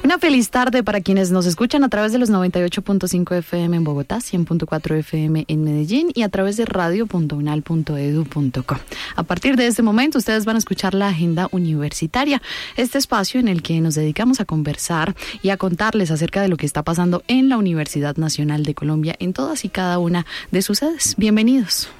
Una feliz tarde para quienes nos escuchan a través de los 98.5 FM en Bogotá, 100.4 FM en Medellín y a través de radio.unal.edu.co. A partir de este momento ustedes van a escuchar la agenda universitaria, este espacio en el que nos dedicamos a conversar y a contarles acerca de lo que está pasando en la Universidad Nacional de Colombia en todas y cada una de sus sedes. Bienvenidos.